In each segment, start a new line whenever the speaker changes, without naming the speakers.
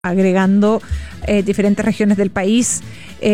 agregando diferentes regiones del país,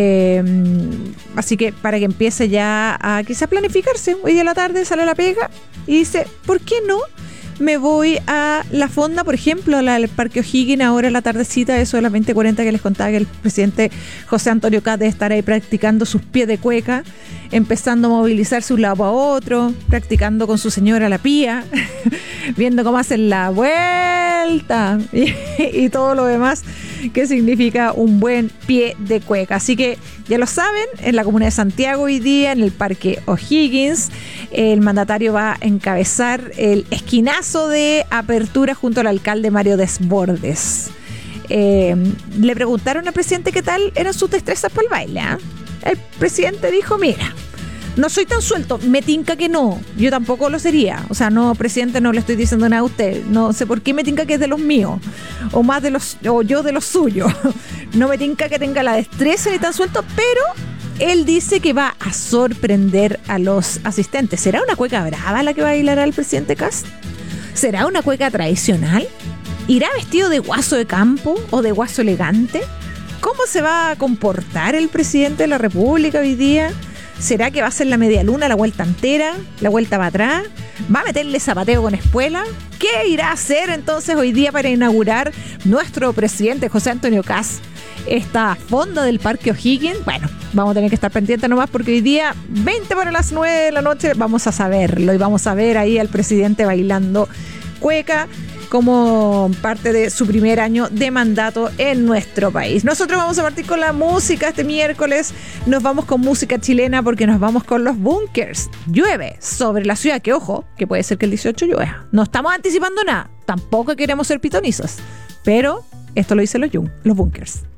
así que para que empiece ya a quizás planificarse. Hoy día a la tarde sale a la pega y dice, ¿por qué no? Me voy a la fonda, por ejemplo, al Parque O'Higgins, ahora en la tardecita, eso de las 20:40 que les contaba, que el presidente José Antonio Kast debe estar ahí practicando sus pies de cueca, empezando a movilizarse de un lado para otro, practicando con su señora la pía, viendo cómo hacen la vuelta y todo lo demás que significa un buen pie de cueca. Así que ya lo saben, en la comuna de Santiago hoy día, en el Parque O'Higgins, el mandatario va a encabezar el esquinazo de apertura junto al alcalde Mario Desbordes. Le preguntaron al presidente qué tal eran sus destrezas para el baile, ¿eh? El presidente dijo, mira, no soy tan suelto, me tinca que no, yo tampoco lo sería, o sea, no, presidente, no le estoy diciendo nada a usted, no sé por qué me tinca que es de los míos, o más de los, o yo de los suyos, no me tinca que tenga la destreza ni tan suelto, pero él dice que va a sorprender a los asistentes. ¿Será una cueca brava la que va a bailar al presidente Kast? ¿Será una cueca tradicional? ¿Irá vestido de guaso de campo o de guaso elegante? ¿Cómo se va a comportar el presidente de la República hoy día? ¿Será que va a hacer la media luna, la vuelta entera, la vuelta para atrás? ¿Va a meterle zapateo con espuela? ¿Qué irá a hacer entonces hoy día para inaugurar nuestro presidente José Antonio Kast esta fonda del Parque O'Higgins? Bueno, vamos a tener que estar pendientes nomás porque hoy día, 20 para las 9 de la noche, vamos a saberlo y vamos a ver ahí al presidente bailando cueca como parte de su primer año de mandato en nuestro país. Nosotros vamos a partir con la música este miércoles. Nos vamos con música chilena porque nos vamos con los Bunkers. Llueve sobre la ciudad, que ojo, que puede ser que el 18 llueva. No estamos anticipando nada, tampoco queremos ser pitonizos, pero esto lo dicen los Bunkers.